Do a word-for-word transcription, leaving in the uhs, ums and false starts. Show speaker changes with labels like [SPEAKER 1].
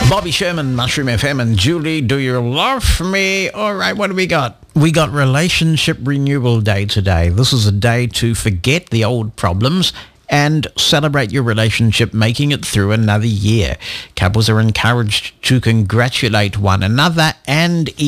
[SPEAKER 1] Bobby Sherman, Mushroom F M, and Julie, do you love me? All right, what do we got? We got Relationship Renewal Day today. This is a day to forget the old problems and celebrate your relationship, making it through another year. Couples are encouraged to congratulate one another and